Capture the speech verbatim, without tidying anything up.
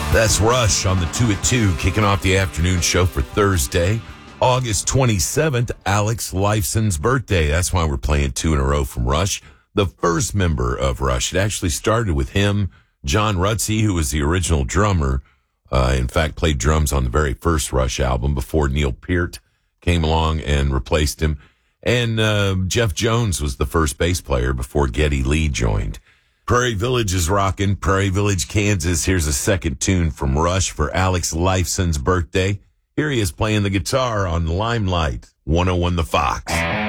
That's Rush on the two at two, kicking off the afternoon show for Thursday, August twenty-seventh, Alex Lifeson's birthday. That's why we're playing two in a row from Rush. The first member of Rush. It actually started with him, John Rutsey, who was the original drummer. Uh, in fact, played drums on the very first Rush album before Neil Peart came along and replaced him. And uh, Jeff Jones was the first bass player before Geddy Lee joined. Prairie Village is rocking. Prairie Village, Kansas. Here's a second tune from Rush for Alex Lifeson's birthday. Here he is playing the guitar on Limelight, one oh one The Fox.